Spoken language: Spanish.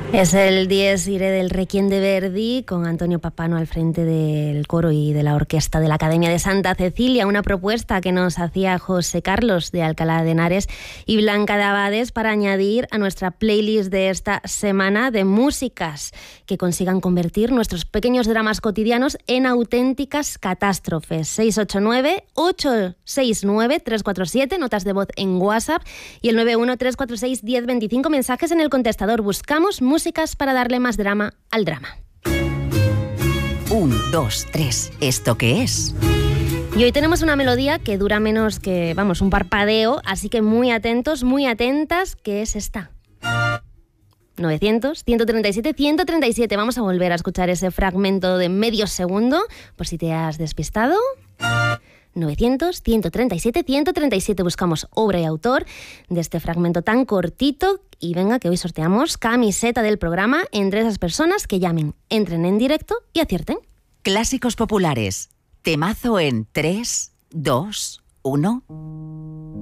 Es el Dies Irae del Requiem de Verdi, con Antonio Papano al frente del coro y de la orquesta de la Academia de Santa Cecilia, una propuesta que nos hacía José Carlos de Alcalá de Henares y Blanca de Abades para añadir a nuestra playlist de esta semana de músicas que consigan convertir nuestros pequeños dramas cotidianos en auténticas catástrofes. 689-869-347, notas de voz en WhatsApp, y el 913461025, mensajes en el contestador. Buscamos músicas para darle más drama al drama. 1, 2, 3. ¿Esto qué es? Y hoy tenemos una melodía que dura menos que, un parpadeo, así que muy atentos, muy atentas, que es esta. 900-137-137. Vamos a volver a escuchar ese fragmento de medio segundo, por si te has despistado. 900-137-137. Buscamos obra y autor de este fragmento tan cortito. Y venga, que hoy sorteamos camiseta del programa entre esas personas que llamen, entren en directo y acierten. Clásicos populares. Temazo en 3, 2, 1.